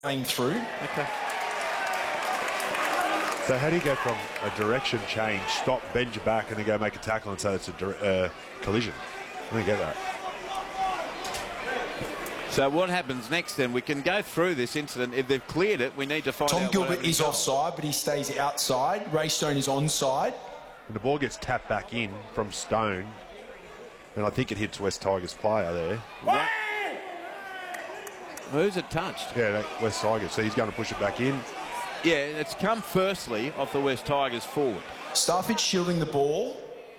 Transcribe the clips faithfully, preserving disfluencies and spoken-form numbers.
going through. Okay. So how do you go from a direction change, stop, bend your back, and then go make a tackle and say it's a uh, collision? I don't get that. So what happens next then? We can go through this incident. If they've cleared it, we need to find Tom out. Gilbert is offside, but he stays outside. Ray Stone is onside. And the ball gets tapped back in from Stone, and I think it hits West Tigers player there. What? Who's it touched? Yeah, that West Tigers. So he's going to push it back in. Yeah, it's come firstly off the West Tigers forward. Starford shielding the ball.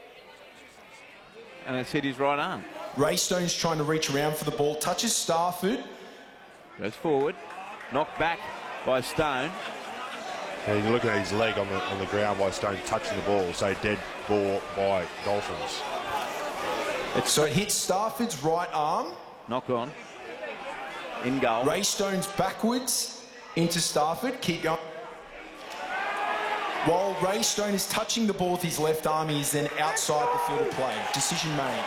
And it's hit his right arm. Ray Stone's trying to reach around for the ball. Touches Starford. Goes forward. Knocked back by Stone. And you look at his leg on the on the ground by Stone touching the ball. So dead ball by Dolphins. It's so it hits Starford's right arm. Knock on. In goal. Ray Stone's backwards into Starford. Keep going. While Ray Stone is touching the ball with his left arm, he is then outside the field of play. Decision made.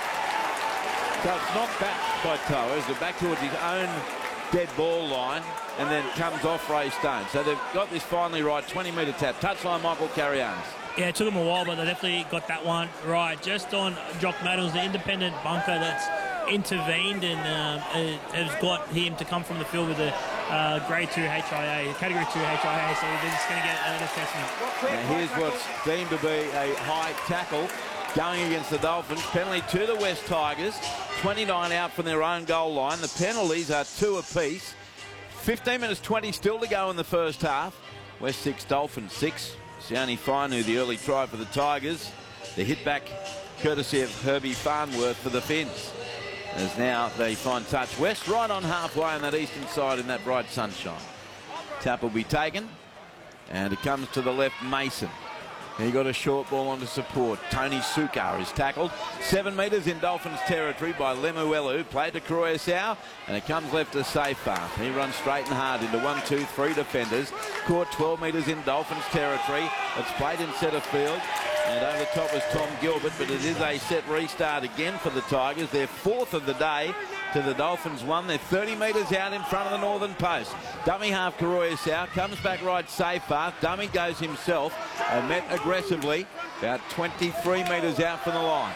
So it's knocked back by Towers, back towards his own dead ball line, and then comes off Ray Stone. So they've got this finally right, twenty metre tap. Touchline Michael Carrianes. Yeah, it took them a while, but they definitely got that one right. Just on Jock Maddles, the independent bunker that's intervened and uh, has got him to come from the field with a uh, grade two H I A, category two H I A, so they're just going to get an assessment. Now here's what's deemed to be a high tackle going against the Dolphins. Penalty to the West Tigers. twenty-nine out from their own goal line. The penalties are two apiece. fifteen minutes twenty still to go in the first half. West six, Dolphins six. Sione Fainu, the early try for the Tigers. The hit back courtesy of Herbie Farnworth for the Finns. As now they find touch. West right on halfway on that eastern side in that bright sunshine. Tap will be taken. And it comes to the left, Mason. He got a short ball onto support. Tony Sukar is tackled. Seven metres in Dolphins territory by Lemuelu. Played to Croasau, and it comes left to Seyfarth. He runs straight and hard into one, two, three defenders. Caught twelve metres in Dolphins territory. It's played in centre field. And over the top was Tom Gilbert, but it is a set restart again for the Tigers. Their fourth of the day to the Dolphins one. They're thirty metres out in front of the northern post. Dummy half Karoyasau comes back right Seyfarth. Dummy goes himself and met aggressively about twenty-three metres out from the line.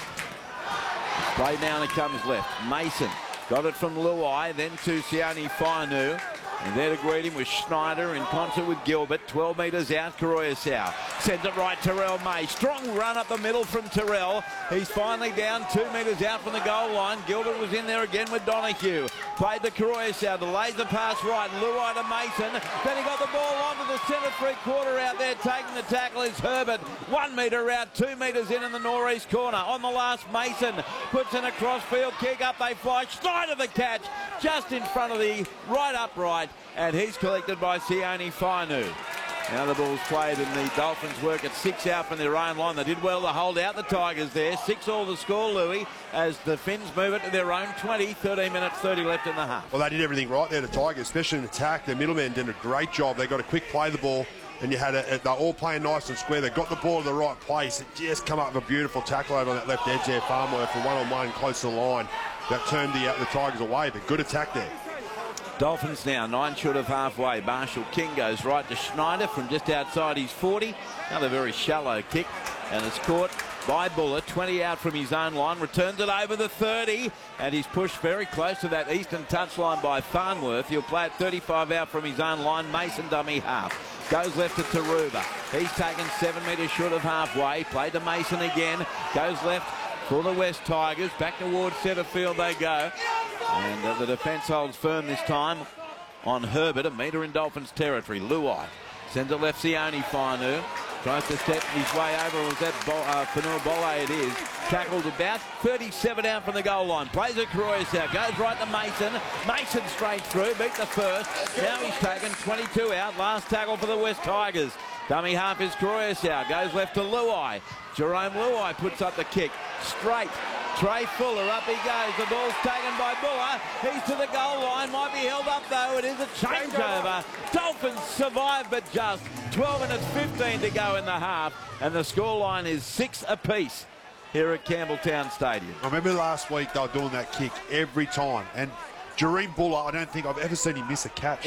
Play down, it comes left. Mason got it from Luai, then to Sione Fainu. And there to greet him was Schneider in concert with Gilbert. twelve metres out, Karoyasau. Sends it right, Terrell May. Strong run up the middle from Terrell. He's finally down two metres out from the goal line. Gilbert was in there again with Donahue. Played to Karoyasau. The laser pass right. Luai to Mason. Then he got the ball onto the centre three-quarter out there. Taking the tackle is Herbert. One metre out, two metres in in the northeast corner. On the last, Mason puts in a cross-field kick. Up they fly. Schneider the catch. Just in front of the right upright. And he's collected by Sione Fainu. Now the ball's played and the Dolphins work at six out from their own line. They did well to hold out the Tigers there. Six all to score, Louis, as the Finns move it to their own twenty. thirteen minutes thirty left in the half. Well, they did everything right there, the Tigers, especially in attack. The middlemen did a great job. They got a quick play of the ball, and you had a, they're all playing nice and square. They got the ball to the right place. It just come up with a beautiful tackle over on that left edge there, Farnworth, for one-on-one close to the line. That turned the, uh, the Tigers away, but good attack there. Dolphins now, nine short of halfway. Marshall King goes right to Schneider from just outside his forty. Another very shallow kick, and it's caught by Buller. twenty out from his own line. Returns it over the thirty, and he's pushed very close to that eastern touchline by Farnworth. He'll play it thirty-five out from his own line. Mason dummy half. Goes left to Taruba. He's taken seven metres short of halfway. Played to Mason again. Goes left for the West Tigers. Back towards centre field they go. And uh, the defence holds firm this time on Herbert, a metre in Dolphins territory. Luai sends it left, Sione Fainu. Tries to step his way over. Was that Bo uh, Fanua Bolle? It is. Tackled about thirty-seven out from the goal line. Plays it Croasau. Goes right to Mason. Mason straight through. Beat the first. Now he's taken twenty-two out. Last tackle for the West Tigers. Dummy half is Croasau. Goes left to Luai. Jerome Luai puts up the kick. Straight. Trey Fuller, up he goes. The ball's taken by Buller. He's to the goal line. Might be held up, though. It is a changeover. Dolphins survive, but just. twelve minutes fifteen to go in the half. And the scoreline is six apiece here at Campbelltown Stadium. I remember last week they were doing that kick every time. And Jareen Buller, I don't think I've ever seen him miss a catch.